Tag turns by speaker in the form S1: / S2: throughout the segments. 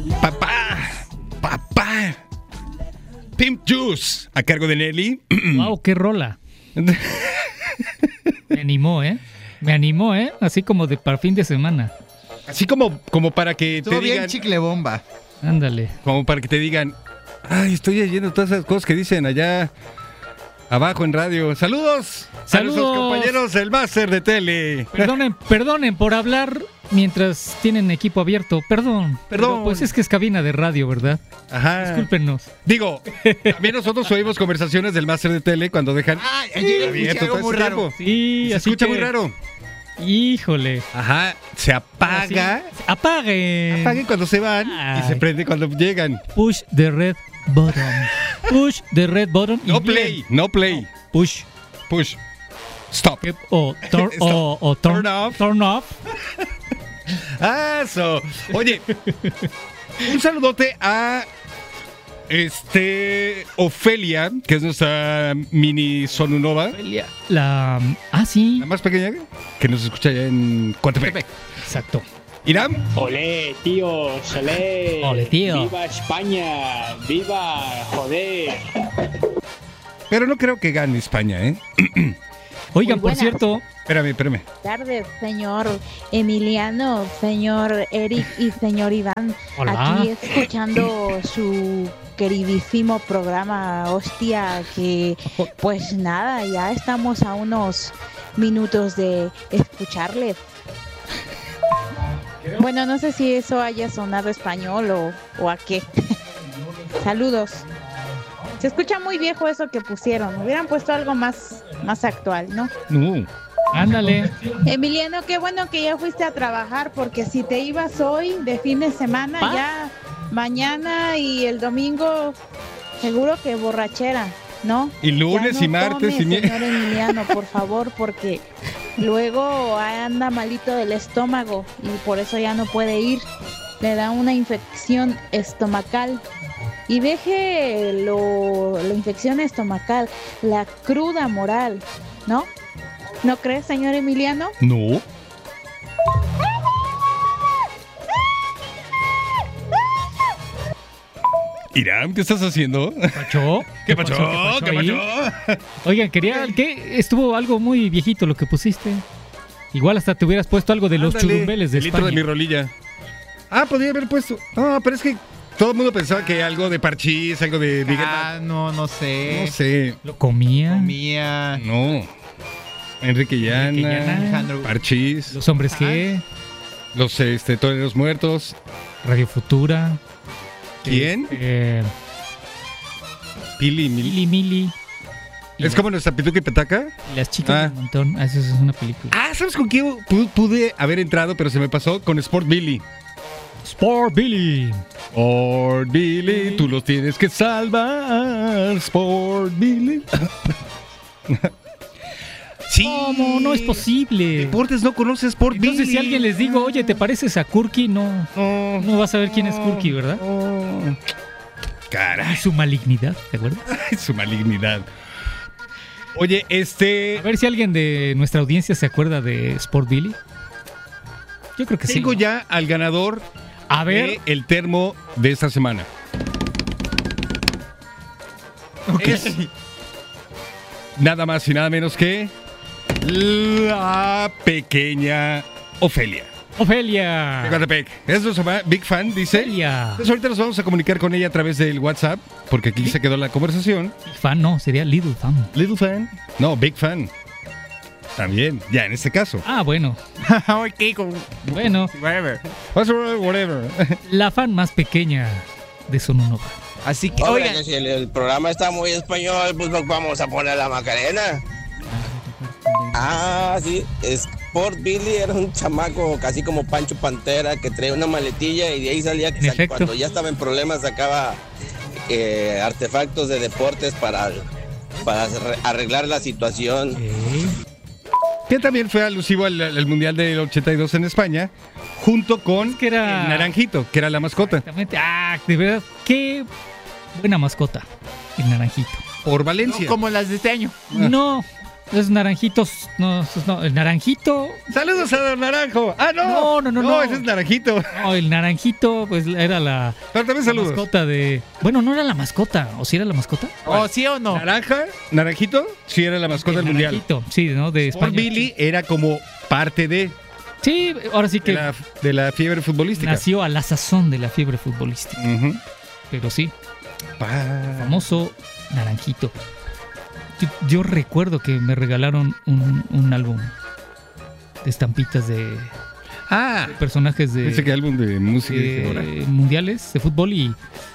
S1: Papá. Pimp Juice, a cargo de Nelly.
S2: Wow, qué rola. Me animó, así como de para fin de semana.
S1: Así como para que
S3: Todo
S1: te
S3: bien
S1: digan...
S3: chicle bomba.
S2: Ándale.
S1: Como para que te digan, ay, estoy leyendo todas esas cosas que dicen allá abajo en radio. ¡Saludos! A nuestros compañeros del máster de tele.
S2: Perdonen por hablar mientras tienen equipo abierto. Perdón. Pero, pues es que es cabina de radio, ¿verdad?
S1: Ajá.
S2: Discúlpenos.
S1: Digo, también nosotros oímos conversaciones del máster de tele cuando dejan abierto todo
S3: muy
S1: ese
S3: raro.
S1: tiempo.
S2: Sí,
S1: Se
S2: así
S1: escucha
S2: que,
S1: muy raro.
S2: Híjole.
S1: Ajá, se apaga.
S2: Sí. Apaguen.
S1: Apaguen cuando se van y se prende cuando llegan.
S2: Push the red button. Push the red button.
S1: No play, no play.
S2: Push.
S1: Stop.
S2: O turn off. Turn off.
S1: Oye, un saludote a Ofelia, que es nuestra mini Sonunova.
S2: Sí.
S1: La más pequeña que nos escucha allá en Coatepec.
S2: Exacto.
S1: Irán.
S4: Olé, tío, solé.
S2: Ole, tío.
S4: Viva España, viva, joder.
S1: Pero no creo que gane España, ¿eh?
S2: Oigan, por cierto.
S1: Espérame.
S5: Buenas tardes, señor Emiliano, señor Eric y señor Iván.
S2: Hola.
S5: Aquí escuchando su queridísimo programa, hostia, que pues nada, ya estamos a unos minutos de escucharle. Bueno, no sé si eso haya sonado español o a qué. Saludos. Se escucha muy viejo eso que pusieron. Hubieran puesto algo más actual, ¿no?
S2: No. Ándale.
S5: Emiliano, qué bueno que ya fuiste a trabajar, porque si te ibas hoy de fin de semana, ya mañana y el domingo, seguro que borrachera, ¿no?
S1: Y lunes
S5: ya no
S1: y martes
S5: tome,
S1: y
S5: señor Emiliano, por favor, porque luego anda malito del estómago y por eso ya no puede ir. Le da una infección estomacal. Y deje la infección estomacal, la cruda moral, ¿no? ¿No crees, señor Emiliano?
S1: No. Irán, ¿qué estás haciendo?
S2: ¿Pacho?
S1: ¿Qué pasó? ¿Qué
S2: ahí?
S1: pasó?
S2: Oigan, ¿qué? Estuvo algo muy viejito lo que pusiste. Igual hasta te hubieras puesto algo de los churumbeles de
S1: el litro
S2: España.
S1: de mi rolilla. Podría haber puesto. No, pero es que todo el mundo pensaba que algo de Parchís, algo de Miguel.
S3: No sé.
S1: No sé.
S2: ¿Lo comía?
S1: No. Enrique Llana,
S3: Alejandro
S1: Parchís,
S2: Los Hombres G,
S1: los Toreros Muertos.
S2: Radio Futura.
S1: ¿Quién? Pili
S2: Mili.
S1: ¿Es como nuestra Pituca y Petaca?
S2: Las chicas del montón. Eso es una película.
S1: ¿Sabes con quién pude haber entrado, pero se me pasó? Con Sport Billy.
S2: Sport Billy.
S1: Sport Billy, tú los tienes que salvar. Sport Billy. Sí.
S2: ¿Cómo? No es posible.
S1: Deportes no conoce Sport Billy.
S2: Entonces, si alguien les digo, oye, ¿te pareces a Kurki? No vas a ver quién es Kurki, ¿verdad?
S1: Caray.
S2: Su malignidad, ¿te acuerdas?
S1: Su malignidad. Oye,
S2: A ver si alguien de nuestra audiencia se acuerda de Sport Billy. Yo creo que sí.
S1: Tengo ya al ganador el termo de esta semana.
S2: Okay.
S1: Es nada más y nada menos que la pequeña Ofelia.
S2: Ofelia.
S1: De Coatepec. Es nuestra big fan, dice.
S2: Ofelia.
S1: Entonces ahorita nos vamos a comunicar con ella a través del WhatsApp, porque aquí se quedó la conversación.
S2: Big fan no, sería Little Fan.
S1: Little fan. No, big fan. También, ya en este caso.
S2: Bueno. Bueno.
S1: Whatever.
S2: La fan más pequeña de Sonunova.
S3: Así que,
S6: oigan, si el programa está muy español, pues vamos a poner la Macarena. Sí, Sport Billy era un chamaco casi como Pancho Pantera que traía una maletilla y de ahí salía cuando ya estaba en problemas sacaba artefactos de deportes para arreglar la situación.
S1: Que también fue alusivo al Mundial del 82 en España, junto con el Naranjito, que era la mascota.
S2: Exactamente. De verdad, qué buena mascota, el Naranjito.
S1: Por Valencia.
S3: No como las de este año.
S2: No, Es naranjitos. No, el naranjito.
S1: Saludos a Don Naranjo. Ah, no.
S2: No,
S1: ese es Naranjito.
S2: No, el naranjito, pues era
S1: Pero también saludos.
S2: mascota de. Bueno, no era la mascota. ¿O sí era la mascota?
S3: ¿O sí o no?
S1: Naranjito, sí era la mascota del mundial.
S2: Naranjito, sí, ¿no? De
S1: Sport
S2: España.
S1: Billy era como parte de
S2: Sí, ahora sí que
S1: de la fiebre futbolística.
S2: nació a la sazón de la fiebre futbolística.
S1: Ujú.
S2: Pero sí, famoso naranjito. Yo recuerdo que me regalaron un álbum de estampitas de personajes de
S1: Dice que álbum de música
S2: mundiales de fútbol y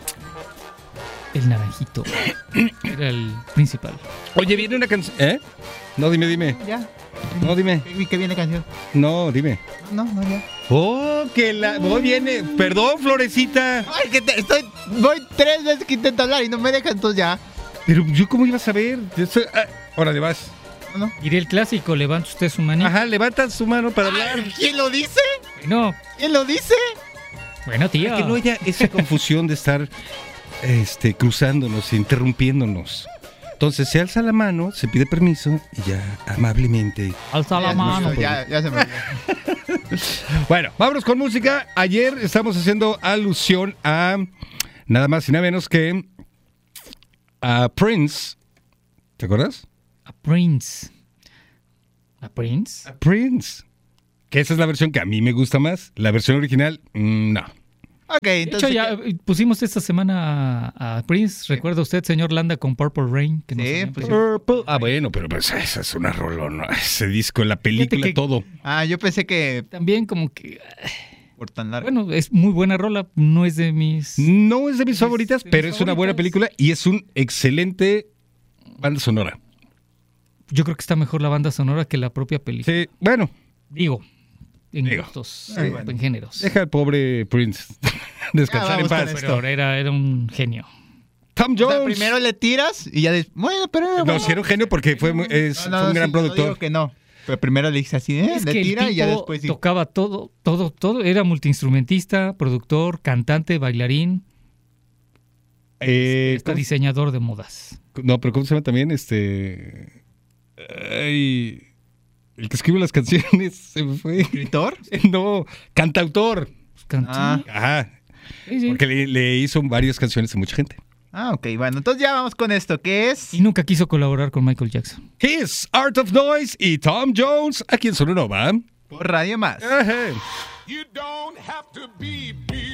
S2: el naranjito era el principal.
S1: Oye, viene una canción. ¿Eh? No, dime.
S3: Ya.
S1: No, dime.
S3: ¿Qué viene canción?
S1: No, dime.
S3: No, ya.
S1: Oh, que la. Oh, viene. Perdón, Florecita.
S3: Ay, voy 3 veces que intento hablar y no me dejan, entonces ya.
S1: Pero yo, ¿cómo iba a saber? Órale, vas.
S3: No.
S2: Diré el clásico, levanta usted su manita.
S1: Ajá, levanta su mano para hablar.
S3: ¿Quién lo dice?
S2: No,
S3: ¿Quién lo dice?
S2: bueno, tío.
S1: Que no haya esa confusión de estar cruzándonos, interrumpiéndonos. Entonces se alza la mano, se pide permiso y ya amablemente.
S2: Alza la mano.
S3: Ya se me olvidó.
S1: Bueno, vámonos con música. Ayer estamos haciendo alusión a nada más y nada menos que a Prince. ¿Te acuerdas?
S2: A Prince. ¿A Prince?
S1: A Prince. Que esa es la versión que a mí me gusta más. La versión original, no.
S3: Ok,
S2: De
S3: entonces.
S2: hecho, ya pusimos esta semana a Prince. ¿Recuerda usted, señor Landa, con Purple Rain? Que nos
S3: Sí,
S2: habían
S3: pues
S2: puesto?
S1: Purple. Ah, bueno, pero pues esa es una rolona. Ese disco, la película,
S2: Fíjate que-
S1: todo.
S3: Yo pensé que
S2: También como que...
S3: por tan largo.
S2: Bueno, es muy buena rola. No es de mis...
S1: No es de mis favoritas,
S2: de mis
S1: pero es una buena
S2: favoritas.
S1: película y es un excelente banda sonora.
S2: Yo creo que está mejor la banda sonora que la propia película.
S1: Sí, bueno,
S2: Digo, en
S1: Digo.
S2: gustos,
S3: bueno.
S2: en géneros.
S1: deja al pobre Prince descansar en
S3: vamos con
S1: paz.
S3: esto.
S2: Pero era un genio.
S1: Tom
S3: O sea,
S1: Jones.
S3: primero le tiras y ya bueno, pero
S1: No, sí era un genio porque fue un gran
S3: sí,
S1: productor.
S3: No digo que no. Pero primero le dice así,
S2: Es
S3: le
S2: que
S3: tira
S2: el
S3: y ya
S2: tipo
S3: después sí.
S2: tocaba todo. Era multiinstrumentista, productor, cantante, bailarín,
S1: ¿Cómo-
S2: diseñador de modas.
S1: No, pero ¿cómo se llama también? Ay, el que escribe las canciones se me fue.
S3: ¿Escritor?
S1: No, cantautor.
S3: Ah.
S1: Ajá,
S2: Sí, sí.
S1: porque le hizo varias canciones a mucha gente.
S3: Ok, bueno, entonces ya vamos con esto, que es...
S2: Y nunca quiso colaborar con Michael Jackson.
S1: His Art of Noise y Tom Jones aquí en Sonora.
S3: Por Radio Más.
S1: Ajá.
S7: You don't have to be big.